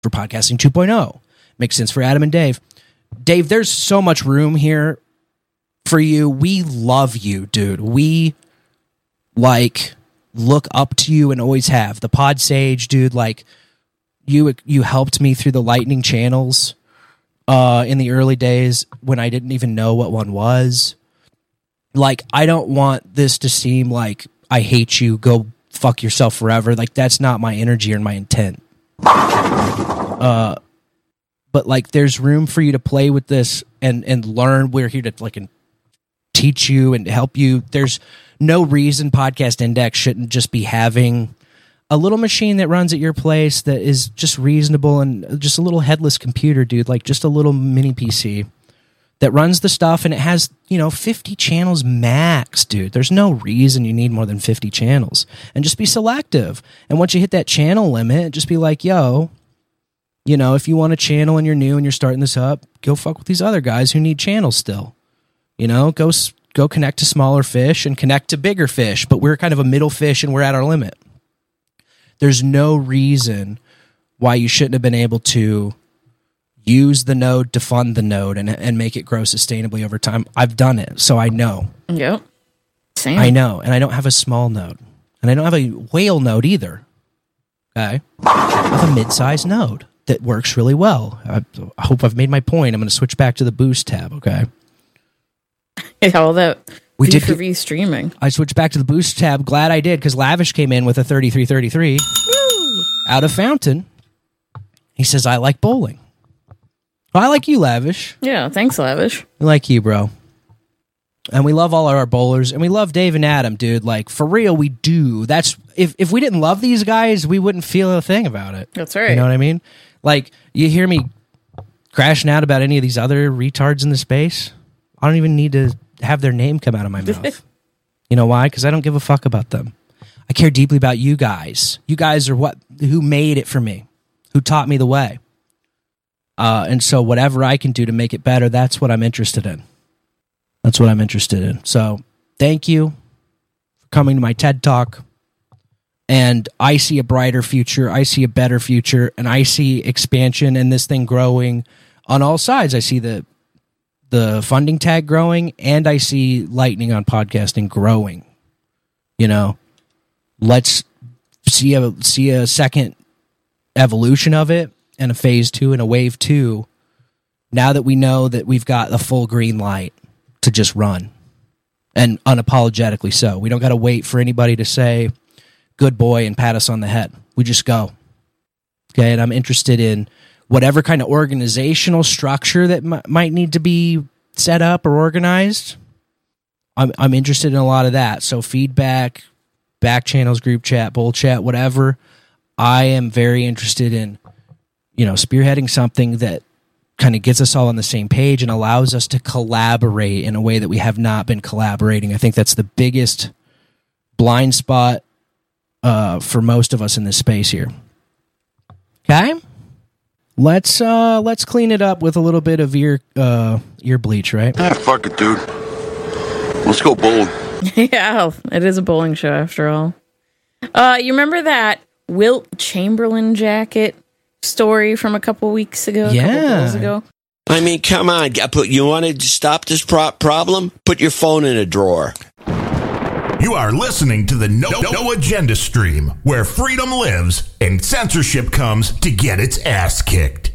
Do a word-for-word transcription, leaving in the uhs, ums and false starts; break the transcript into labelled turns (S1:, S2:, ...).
S1: for Podcasting two point oh. Makes sense for Adam and Dave. Dave, there's so much room here for you. We love you, dude. We, like, look up to you and always have. The Pod Sage, dude, like, you you helped me through the Lightning channels uh, in the early days when I didn't even know what one was. Like, I don't want this to seem like I hate you, go fuck yourself forever. Like, that's not my energy or my intent. Uh, but like, there's room for you to play with this and, and learn. We're here to like teach you and help you. There's no reason Podcast Index shouldn't just be having a little machine that runs at your place that is just reasonable and just a little headless computer, dude. Like just a little mini P C that runs the stuff, and it has, you know, fifty channels max, dude. There's no reason you need more than fifty channels. And just be selective. And once you hit that channel limit, just be like, yo, you know, if you want a channel and you're new and you're starting this up, go fuck with these other guys who need channels still. You know, go go connect to smaller fish and connect to bigger fish. But we're kind of a middle fish and we're at our limit. There's no reason why you shouldn't have been able to use the node to fund the node and and make it grow sustainably over time. I've done it, so I know.
S2: Yep. Same.
S1: I know, and I don't have a small node. And I don't have a whale node either. Okay? I have a mid-sized node that works really well. I, I hope I've made my point. I'm going to switch back to the Boost tab, okay?
S2: Yeah, all that
S1: we
S2: V
S1: did
S2: for V streaming.
S1: I switched back to the Boost tab. Glad I did, because Lavish came in with a thirty-three thirty-three
S2: Woo!
S1: Out of Fountain. He says, I like bowling. Well, I like you, Lavish.
S2: Yeah, thanks, Lavish.
S1: We like you, bro. And we love all of our bowlers, and we love Dave and Adam, dude. Like, for real, we do. That's if, if we didn't love these guys, we wouldn't feel a thing about it.
S2: That's right.
S1: You know what I mean? Like, you hear me crashing out about any of these other retards in the space? I don't even need to have their name come out of my mouth. You know why? Because I don't give a fuck about them. I care deeply about you guys. You guys are what who made it for me, who taught me the way. Uh, and so whatever I can do to make it better, that's what I'm interested in. That's what I'm interested in. So thank you for coming to my TED Talk. And I see a brighter future. I see a better future. And I see expansion and this thing growing on all sides. I see the the funding tag growing, and I see Lightning on podcasting growing. You know, let's see a see a second evolution of it, and a phase two and a wave two, now that we know that we've got the full green light to just run, and unapologetically so. We don't got to wait for anybody to say good boy and pat us on the head. We just go. Okay, and I'm interested in whatever kind of organizational structure that m- might need to be set up or organized. I'm I'm interested in a lot of that. So feedback, back channels, group chat, bull chat, whatever. I am very interested in, you know, spearheading something that kind of gets us all on the same page and allows us to collaborate in a way that we have not been collaborating. I think that's the biggest blind spot uh, for most of us in this space here. Okay, let's uh, let's clean it up with a little bit of ear uh, ear bleach, right?
S3: Ah, fuck it, dude. Let's go bowling.
S2: Yeah, it is a bowling show after all. Uh, you remember that Wilt Chamberlain jacket story from a couple weeks ago? A
S1: Yeah.
S2: couple days ago?
S4: I mean, come on. You want to stop this pro- problem? Put your phone in a drawer.
S5: You are listening to the No, no Agenda stream, where freedom lives and censorship comes to get its ass kicked.